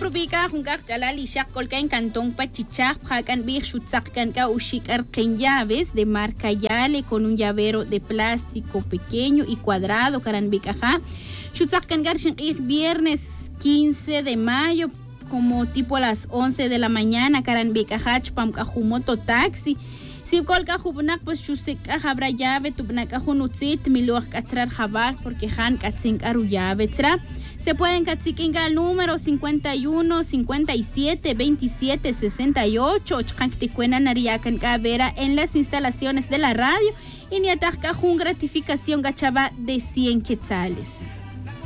urbika junkak chalali shak kolka en Cantón Pachichak jakan bir shutsakan ka ushikar llaves de marca Yale con un llavero de plástico pequeño y cuadrado karanbika ja shutsakan garshin viernes 15 de mayo como tipo a las 11 de la mañana karanbika ja chpam ka moto taxi. Si kolka jubunak pues chusik habra llave tubnaka junutsit miluak katsrar jabar porque han katsink aru llave tra. Se pueden katsikinga al número 51 57 27 68 chkanktikwena nariakan kabera en las instalaciones de la radio y niatak jun gratificación gachaba de 100 quetzales.